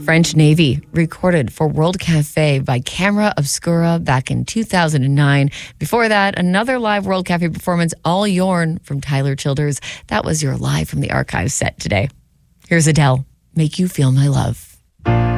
French Navy, recorded for World Cafe by Camera Obscura back in 2009. Before that, another live World Cafe performance, All Yourn from Tyler Childers. That was your Live from the Archives set today. Here's Adele, Make You Feel My Love.